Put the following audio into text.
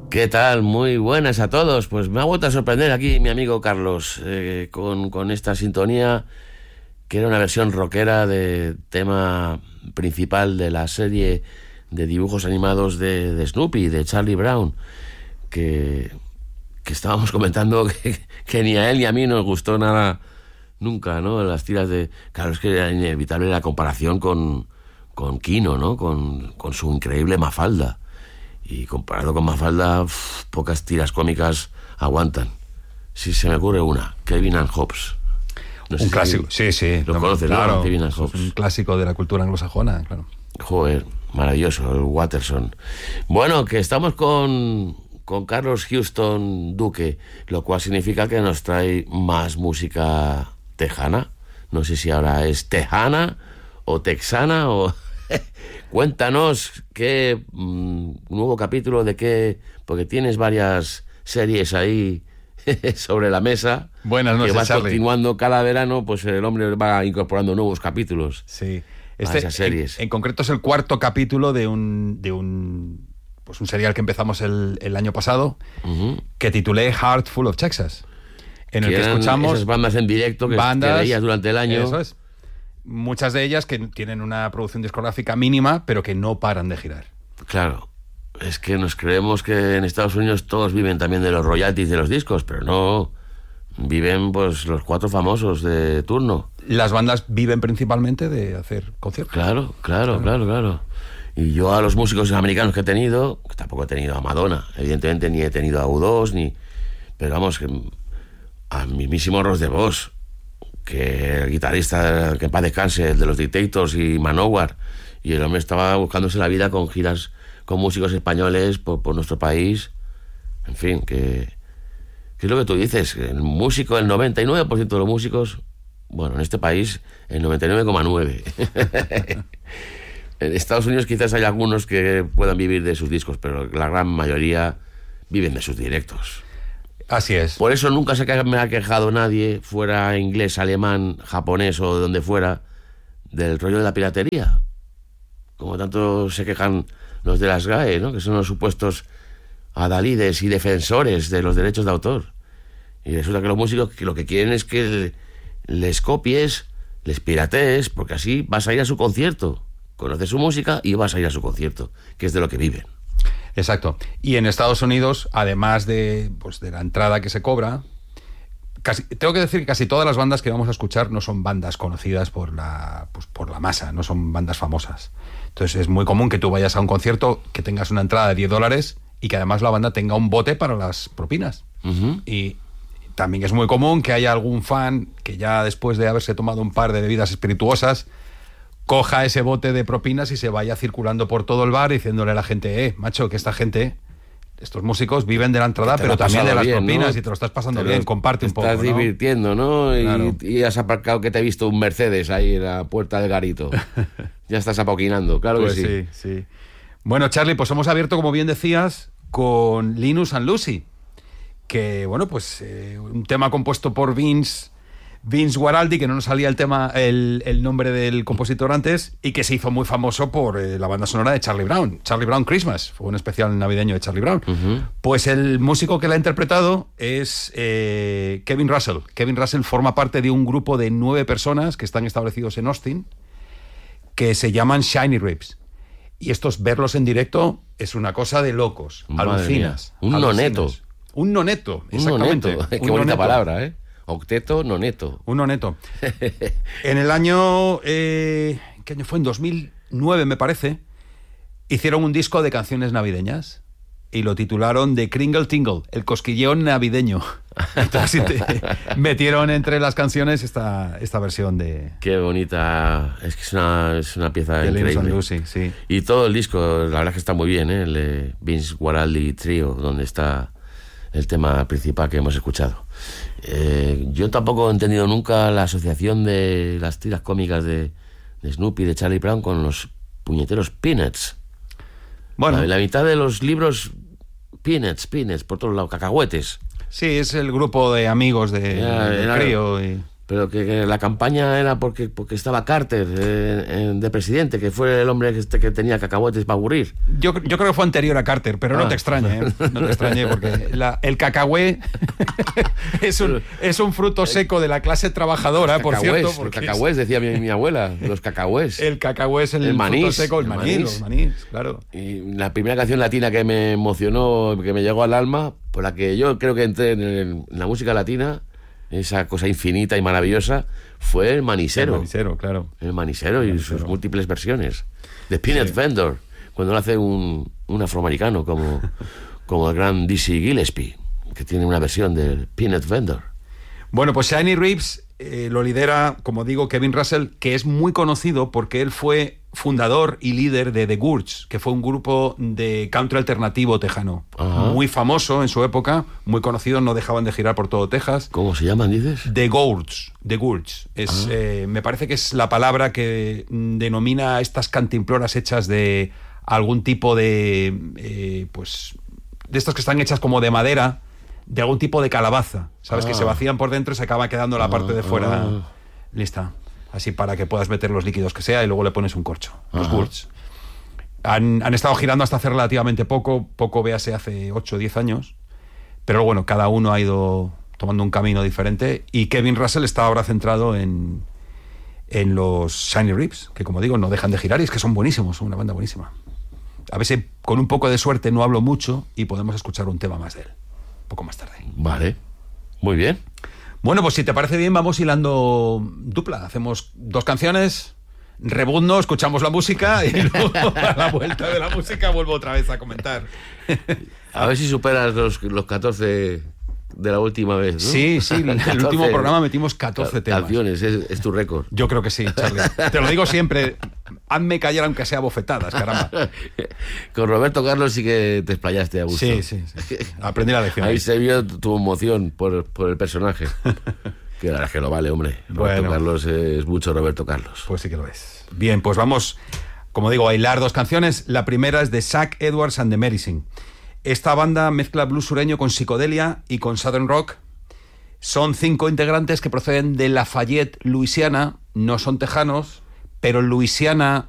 ¿Qué tal? Muy buenas a todos. Pues me ha vuelto a sorprender aquí mi amigo Carlos con esta sintonía que era una versión rockera de tema principal de la serie de dibujos animados de Snoopy, de Charlie Brown, que estábamos comentando que ni a él ni a mí nos gustó nada nunca, ¿no? Las tiras de... Claro, es que era inevitable la comparación con Kino, ¿no? Con su increíble Mafalda. Y comparado con Mafalda, pocas tiras cómicas aguantan. Si se me ocurre una, Kevin and Hobbes. No sé un clásico, sí. Lo conoces, claro, ¿no? Kevin and Hobbes. Un clásico de la cultura anglosajona, claro. Joder, maravilloso, el Watterson. Bueno, que estamos con Carlos Houston Duque, lo cual significa que nos trae más música tejana. No sé si ahora es tejana o texana o... Cuéntanos qué nuevo capítulo de qué, porque tienes varias series ahí sobre la mesa. Buenas noches, que vas Charlie. Continuando cada verano, pues el hombre va incorporando nuevos capítulos. Sí. A esas series. En concreto es el cuarto capítulo de un serial que empezamos el año pasado, que titulé Heart Full of Texas, en el que escuchamos esas bandas en directo que veías durante el año. Eso es. Muchas de ellas que tienen una producción discográfica mínima, pero que no paran de girar. Claro, es que nos creemos que en Estados Unidos todos viven también de los royalties de los discos, pero no, viven pues los cuatro famosos de turno. Las bandas viven principalmente de hacer conciertos. Claro. Y yo a los músicos americanos que he tenido, que tampoco he tenido a Madonna, evidentemente, ni he tenido a U2, pero vamos, que a mismísimo Ross DeVos, que el guitarrista, que en paz descanse, el de los Dictators y Manowar, y el hombre estaba buscándose la vida con giras con músicos españoles por nuestro país. En fin, que es lo que tú dices, el músico, el 99% de los músicos, bueno, en este país el 99,9%. En Estados Unidos quizás hay algunos que puedan vivir de sus discos, pero la gran mayoría viven de sus directos. Así es. Por eso nunca me ha quejado nadie, fuera inglés, alemán, japonés o de donde fuera, del rollo de la piratería. Como tanto se quejan los de las GAE, ¿no? Que son los supuestos adalides y defensores de los derechos de autor. Y resulta que los músicos lo que quieren es que les copies, les piratees, porque así vas a ir a su concierto. Conoces su música y vas a ir a su concierto, que es de lo que viven. Exacto. Y en Estados Unidos, además de la entrada que se cobra, tengo que decir que casi todas las bandas que vamos a escuchar no son bandas conocidas por la masa, no son bandas famosas. Entonces es muy común que tú vayas a un concierto, que tengas una entrada de $10 y que además la banda tenga un bote para las propinas. Y también es muy común que haya algún fan que ya después de haberse tomado un par de bebidas espirituosas coja ese bote de propinas y se vaya circulando por todo el bar diciéndole a la gente, macho, que esta gente, estos músicos viven de la entrada, pero también de las propinas, ¿no? Y te lo estás pasando bien, comparte un poco, ¿no? Estás divirtiendo, ¿no? Claro. Y has aparcado, que te he visto un Mercedes ahí en la puerta del garito. Ya estás apoquinando, claro pues que sí. Bueno, Charlie, pues hemos abierto, como bien decías, con Linus and Lucy, que, bueno, pues un tema compuesto por Vince Guaraldi, que no nos salía el nombre del compositor antes, y que se hizo muy famoso por la banda sonora de Charlie Brown Christmas, fue un especial navideño de Charlie Brown. Pues el músico que la ha interpretado es Kevin Russell. Kevin Russell forma parte de un grupo de 9 personas que están establecidos en Austin, que se llaman Shiny Ribs, y verlos en directo es una cosa de locos. Alucinas. Un noneto, exactamente. Qué bonita palabra, ¿eh? Octeto, noneto. Un noneto. En el año... ¿qué año fue? En 2009, me parece, hicieron un disco de canciones navideñas y lo titularon The Kringle Tingle, el cosquilleo navideño. Entonces metieron entre las canciones esta versión de... Qué bonita. Es que es una pieza de increíble. Lucy, sí. Y todo el disco, la verdad es que está muy bien, ¿eh? El Vince Guaraldi Trio, donde está el tema principal que hemos escuchado. Yo tampoco he entendido nunca la asociación de las tiras cómicas de Snoopy, de Charlie Brown, con los puñeteros Peanuts. Bueno, la mitad de los libros, Peanuts, por todos lados, cacahuetes. Sí, es el grupo de amigos del crío. pero que la campaña era porque estaba Carter de presidente, que fue el hombre que tenía cacahuetes para aburrir. Yo creo que fue anterior a Carter, pero no te extrañe, ¿eh? No te extrañe, porque el cacahué es un fruto seco de la clase trabajadora, por cierto. Los cacahués, decía mi abuela, los cacahués. El cacahué es el manís, fruto seco, el manís, los manís, claro. Y la primera canción latina que me emocionó, que me llegó al alma, por la que yo creo que entré en la música latina, esa cosa infinita y maravillosa, fue el Manisero. El Manisero, claro. El Manisero y sus múltiples versiones. The Peanut Vendor, cuando lo hace un afroamericano como el gran Dizzy Gillespie, que tiene una versión del Peanut Vendor. Bueno, pues Shiny Reeves lo lidera, como digo, Kevin Russell, que es muy conocido porque él fue fundador y líder de The Gurge, que fue un grupo de country alternativo tejano. Ajá. Muy famoso en su época, muy conocido, no dejaban de girar por todo Texas. ¿Cómo se llaman, dices? The Gurge. Me parece que es la palabra que denomina a estas cantimploras hechas de algún tipo de pues de estas que están hechas como de madera, de algún tipo de calabaza, ¿sabes? Que se vacían por dentro y se acaba quedando la parte de fuera lista. Así para que puedas meter los líquidos que sea y luego le pones un corcho. Los Gurge. Han estado girando hasta hace relativamente poco, véase hace 8 o 10 años, pero bueno, cada uno ha ido tomando un camino diferente y Kevin Russell está ahora centrado en los Shiny Reeves, que como digo, no dejan de girar y es que son buenísimos, son una banda buenísima. A veces con un poco de suerte no hablo mucho y podemos escuchar un tema más de él, un poco más tarde. Vale, muy bien. Bueno, pues si te parece bien, vamos hilando dupla. Hacemos 2 canciones, rebuzno, escuchamos la música y luego a la vuelta de la música vuelvo otra vez a comentar. A ver si superas los 14 de la última vez, ¿no? Sí, en el último programa metimos 14 temas. Canciones, es tu récord. Yo creo que sí, Charlie. Te lo digo siempre, hazme callar aunque sea bofetadas, caramba. Con Roberto Carlos sí que te explayaste a gusto. Sí. Aprendí la lección. Ahí se vio tu emoción por el personaje. Que la verdad es que lo vale, hombre. Roberto Carlos es mucho Roberto Carlos. Pues sí que lo es. Bien, pues vamos, como digo, a hilar 2 canciones. La primera es de Zach Edwards and the Medicine. Esta banda mezcla blues sureño con psicodelia y con southern rock. Son 5 integrantes que proceden de Lafayette, Luisiana. No son tejanos, pero en Luisiana